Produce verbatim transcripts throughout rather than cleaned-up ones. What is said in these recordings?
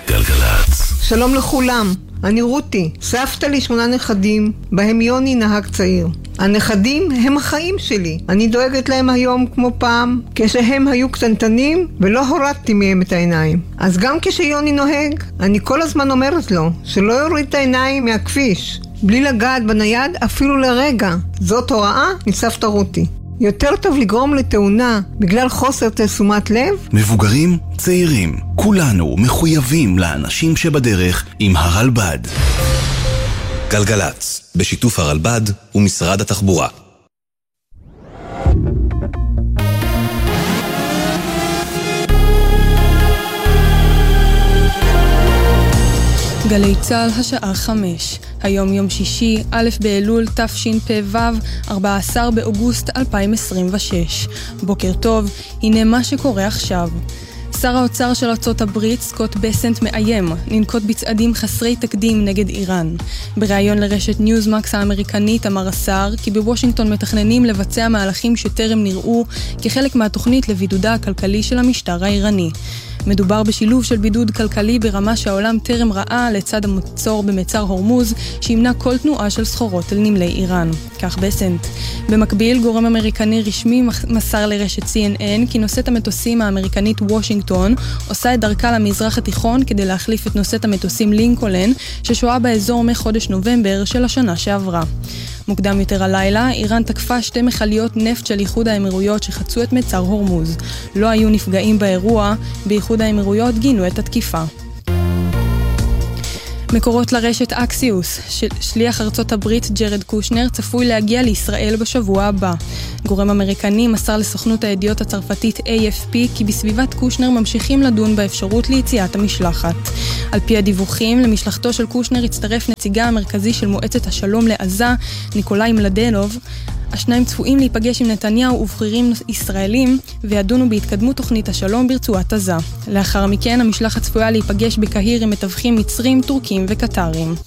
גלגלץ. שלום לכולם, אני רותי, סבתא לי שמונה נכדים, בהם יוני נהג צעיר. הנכדים הם החיים שלי, אני דואגת להם היום כמו פעם, כשהם היו קטנטנים ולא הורדתי מהם את העיניים. אז גם כשיוני נוהג, אני כל הזמן אומרת לו שלא יוריד את העיניים מהכביש, בלי לגעת בנייד אפילו לרגע. זאת הוראה מסבתא רותי. יותר טוב לגרום לתאונה בגלל חוסר תשומת לב. מבוגרים, צעירים, כולנו מחויבים לאנשים שבדרך עם הרלב"ד. גלגלץ, בשיתוף הרלב"ד ומשרד התחבורה. גלי צהל השעה חמש, היום יום שישי, א' באלול תשפ"ו, ארבעה עשר באוגוסט אלפיים עשרים ושש. בוקר טוב, הנה מה שקורה עכשיו. שר האוצר של ארצות הברית, סקוט בסנט, מאיים לנקוט בצעדים חסרי תקדים נגד איראן. בריאיון לרשת ניוזמקס האמריקנית אמר השר כי בוושינגטון מתכננים לבצע מהלכים שטרם נראו כחלק מהתוכנית לבידודה הכלכלי של המשטר האיראני. מדובר בשילוב של בידוד כלכלי ברמה שהעולם טרם ראה לצד המצור במצר הורמוז שימנע כל תנועה של סחורות אל נמלי איראן. כך בסנט. במקביל, גורם אמריקני רשמי מסר לרשת סי אן אן כי נושאת המטוסים האמריקנית וושינגטון עושה את דרכה למזרח התיכון כדי להחליף את נושאת המטוסים לינקולן ששוהה באזור מחודש נובמבר של השנה שעברה. מוקדם יותר הלילה, איראן תקפה שתי מכליות נפט של איחוד האמירויות שחצו את מצר הורמוז. לא היו נפגעים באירוע, באיחוד האמירויות גינו את התקיפה. מקורות לרשת אקסיוס, של שליח ארצות הברית ג'רד קושנר צפוי להגיע לישראל בשבוע הבא. גורם אמריקני מסר לסוכנות הידיעות הצרפתית איי אף פי כי בסביבת קושנר ממשיכים לדון באפשרות ליציאת המשלחת. על פי הדיווחים, למשלחתו של קושנר הצטרף נציגה המרכזי של מועצת השלום לעזה, ניקולאי מלדנוב. השניים צפויים להיפגש עם נתניהו ובכירים ישראלים וידונו בהתקדמות תוכנית השלום ברצועת עזה. לאחר מכן המשלחת צפויה להיפגש בקהיר עם מתווכים מצרים, טורקים וקטרים.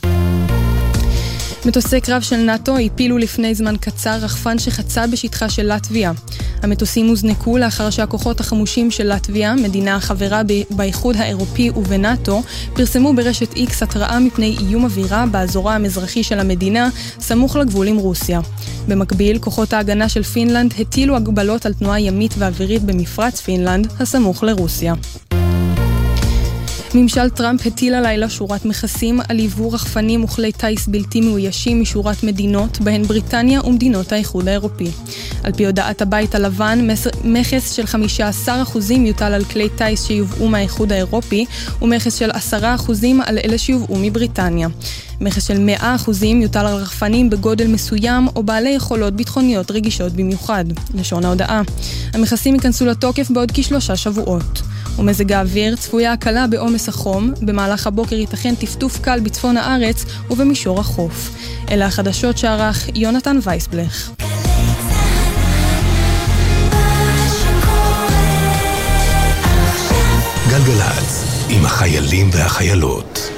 מטוסי קרב של נאטו הפילו לפני זמן קצר רחפן שחצה בשטחה של לטביה. המטוסים הוזנקו לאחר שהכוחות החמושים של לטביה, מדינה החברה באיחוד האירופי ובנאטו, פרסמו ברשת איקס התראה מפני איום אווירה באזורה המזרחי של המדינה, סמוך לגבול עם רוסיה. במקביל, כוחות ההגנה של פינלנד הטילו הגבלות על תנועה ימית ואווירית במפרץ פינלנד, הסמוך לרוסיה. ממשל טראמפ הטיל הלילה שורת מכסים על עיבור רחפנים וכלי טייס בלתי מאוישים משורת מדינות, בהן בריטניה ומדינות האיחוד האירופי. על פי הודעת הבית הלבן, מכס של חמישה עשר אחוזים יוטל על כלי טייס שיובאו מהאיחוד האירופי, ומכס של עשרה אחוזים על אלה שיובאו מבריטניה. מכס של מאה אחוזים יוטל על רחפנים בגודל מסוים או בעלי יכולות ביטחוניות רגישות במיוחד. לשון ההודעה. המכסים ייכנסו לתוקף בעוד כשלושה שבועות. ומזג האוויר צפויה הקלה בעומס החום, במהלך הבוקר ייתכן טפטוף קל בצפון הארץ ובמישור החוף. אלה החדשות שערך יונתן וייסבלך. גלגלץ, עם החיילים והחיילות.